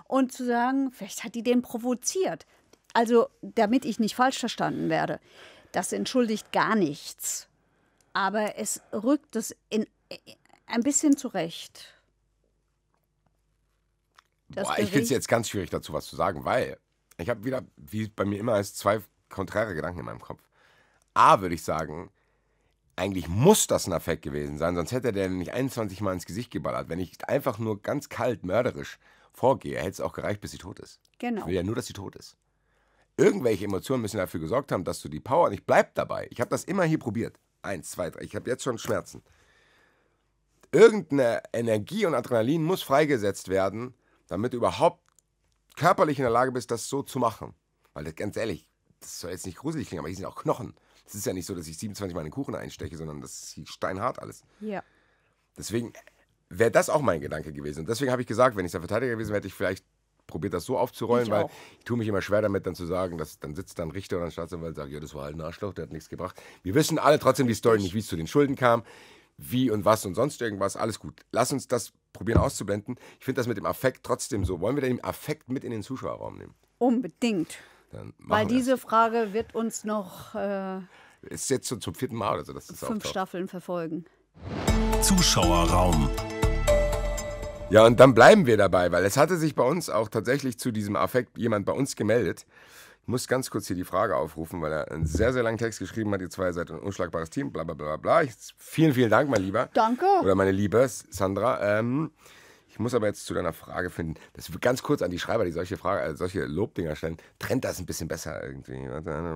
und zu sagen, vielleicht hat die den provoziert. Also, damit ich nicht falsch verstanden werde, das entschuldigt gar nichts. Aber es rückt es ein bisschen zurecht. Boah, ich finde es jetzt ganz schwierig dazu was zu sagen, weil ich habe wieder, wie bei mir immer ist, zwei konträre Gedanken in meinem Kopf. A, würde ich sagen, eigentlich muss das ein Affekt gewesen sein, sonst hätte der nicht 21 Mal ins Gesicht geballert. Wenn ich einfach nur ganz kalt, mörderisch vorgehe, hätte es auch gereicht, bis sie tot ist. Genau. Ich will ja nur, dass sie tot ist. Irgendwelche Emotionen müssen dafür gesorgt haben, dass du die Power, und ich bleib dabei. Ich habe das immer hier probiert. 1, 2, 3. Ich habe jetzt schon Schmerzen. Irgendeine Energie und Adrenalin muss freigesetzt werden, damit du überhaupt körperlich in der Lage bist, das so zu machen. Weil das, ganz ehrlich, das soll jetzt nicht gruselig klingen, aber hier sind auch Knochen. Es ist ja nicht so, dass ich 27 Mal in den Kuchen einsteche, sondern das ist steinhart alles. Ja. Deswegen wäre das auch mein Gedanke gewesen. Und deswegen habe ich gesagt, wenn ich der Verteidiger gewesen wäre, hätte ich vielleicht probiert, das so aufzurollen, weil ich tue mich immer schwer damit, dann zu sagen, dass dann sitzt dann Richter oder ein Staatsanwalt und sagt, ja, das war halt ein Arschloch, der hat nichts gebracht. Wir wissen alle trotzdem die Story nicht, wie es zu den Schulden kam, wie und was und sonst irgendwas. Alles gut. Lass uns das probieren auszublenden. Ich finde das mit dem Affekt trotzdem so. Wollen wir den Affekt mit in den Zuschauerraum nehmen? Unbedingt. Weil diese Frage wird uns noch ist jetzt so zum 4. Mal oder so, dass das 5 Staffeln verfolgen. Zuschauerraum. Ja, und dann bleiben wir dabei, weil es hatte sich bei uns auch tatsächlich zu diesem Affekt jemand bei uns gemeldet. Ich muss ganz kurz hier die Frage aufrufen, weil er einen sehr, sehr langen Text geschrieben hat. Die 2 seid ein unschlagbares Team, bla bla bla bla. Vielen, vielen Dank, mein Lieber. Danke. Oder meine Liebe, Sandra. Ich muss aber jetzt zu deiner Frage finden, das wird ganz kurz an die Schreiber, die solche Lobdinger stellen. Trennt das ein bisschen besser irgendwie.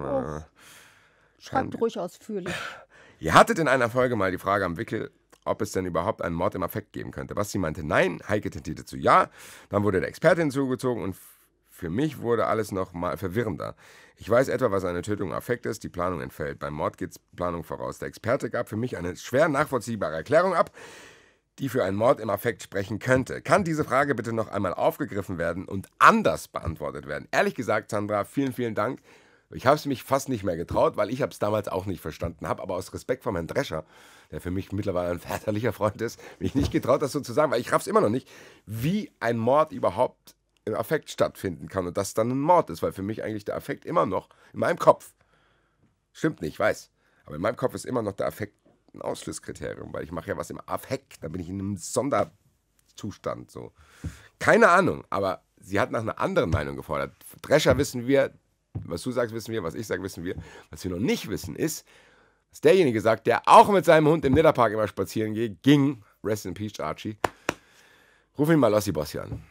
Schreibt ruhig ausführlich. Ihr hattet in einer Folge mal die Frage am Wickel, ob es denn überhaupt einen Mord im Affekt geben könnte. Basti meinte nein, Heike tendierte zu ja. Dann wurde der Experte hinzugezogen und für mich wurde alles noch mal verwirrender. Ich weiß etwa, was eine Tötung im Affekt ist, die Planung entfällt. Beim Mord geht Planung voraus. Der Experte gab für mich eine schwer nachvollziehbare Erklärung ab, die für einen Mord im Affekt sprechen könnte. Kann diese Frage bitte noch einmal aufgegriffen werden und anders beantwortet werden? Ehrlich gesagt, Sandra, vielen, vielen Dank. Ich habe es mich fast nicht mehr getraut, weil ich habe es damals auch nicht verstanden habe, aber aus Respekt vor Herrn Drescher, der für mich mittlerweile ein väterlicher Freund ist, mich nicht getraut, das so zu sagen, weil ich raff's immer noch nicht, wie ein Mord überhaupt im Affekt stattfinden kann und das dann ein Mord ist, weil für mich eigentlich der Affekt immer noch in meinem Kopf, stimmt nicht, ich weiß, aber in meinem Kopf ist immer noch der Affekt ein Ausschlusskriterium, weil ich mache ja was im Affekt, da bin ich in einem Sonderzustand, so. Keine Ahnung, aber sie hat nach einer anderen Meinung gefordert. Drescher wissen wir, was du sagst, wissen wir, was ich sage, wissen wir. Was wir noch nicht wissen, ist, dass derjenige sagt, der auch mit seinem Hund im Nidderpark immer spazieren ging, rest in peace, Archie. Ruf ihn mal Lossi Bossi an.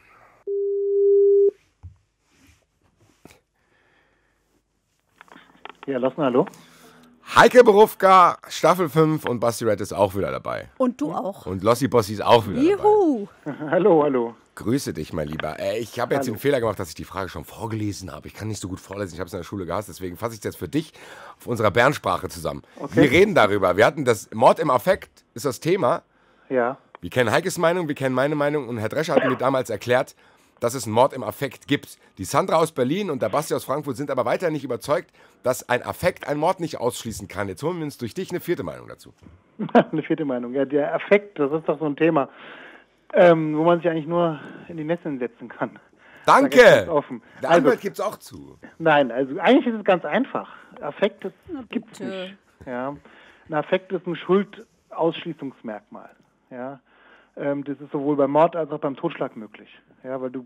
Ja, Lossen, hallo. Heike Berufka, Staffel 5 und Basti Red ist auch wieder dabei. Und du auch. Und Lossi Bossi ist auch wieder Juhu. dabei. Hallo, hallo. Grüße dich, mein Lieber. Ich habe jetzt den Fehler gemacht, dass ich die Frage schon vorgelesen habe. Ich kann nicht so gut vorlesen, ich habe es in der Schule gehasst, deswegen fasse ich es jetzt für dich auf unserer Bernsprache zusammen. Okay. Wir reden darüber. Wir hatten das Mord im Affekt, ist das Thema. Ja. Wir kennen Heikes Meinung, wir kennen meine Meinung und Herr Drescher hat mir damals erklärt, dass es einen Mord im Affekt gibt. Die Sandra aus Berlin und der Basti aus Frankfurt sind aber weiter nicht überzeugt, dass ein Affekt einen Mord nicht ausschließen kann. Jetzt holen wir uns durch dich eine 4. Meinung dazu. Eine 4. Meinung. Ja, der Affekt, das ist doch so ein Thema, wo man sich eigentlich nur in die Nesseln setzen kann. Danke! Offen. Der Anwalt gibt es auch zu. Nein, also eigentlich ist es ganz einfach. Affekt gibt es nicht. Ja. Ein Affekt ist ein Schuldausschließungsmerkmal. Ja. Das ist sowohl beim Mord als auch beim Totschlag möglich. Ja, weil du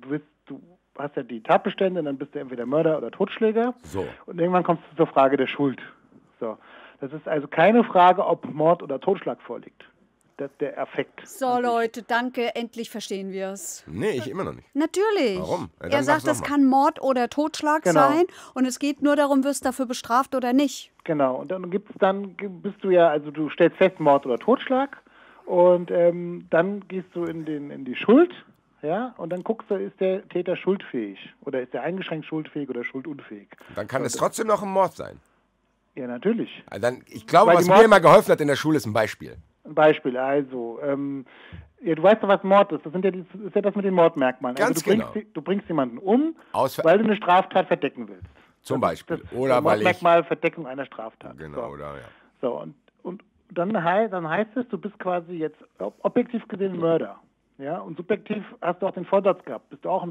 hast ja die Tatbestände und dann bist du entweder Mörder oder Totschläger. So. Und irgendwann kommst du zur Frage der Schuld. So. Das ist also keine Frage, ob Mord oder Totschlag vorliegt. Das ist der Affekt. So, Leute, danke. Endlich verstehen wir es. Nee, ich immer noch nicht. Natürlich. Warum? Ja, er sagt, das kann Mord oder Totschlag sein und es geht nur darum, wirst du dafür bestraft oder nicht. Genau. Und dann bist du ja, also du stellst fest, Mord oder Totschlag und dann gehst du in die Schuld. Ja, und dann guckst du, ist der Täter schuldfähig oder ist er eingeschränkt schuldfähig oder schuldunfähig. Dann kann es trotzdem noch ein Mord sein. Ja, natürlich. Also ich glaube, was mir immer geholfen hat in der Schule, ist ein Beispiel. Ein Beispiel, also, ja, du weißt doch, was Mord ist. Das ist ja das mit den Mordmerkmalen. Ganz also du bringst jemanden um, weil du eine Straftat verdecken willst. Zum Beispiel. Oder weil Mordmerkmal Verdeckung einer Straftat. Genau, so. Oder ja. So, und dann heißt es, du bist quasi jetzt objektiv gesehen Mörder. Ja, und subjektiv hast du auch den Vorsatz gehabt. Bist du auch ein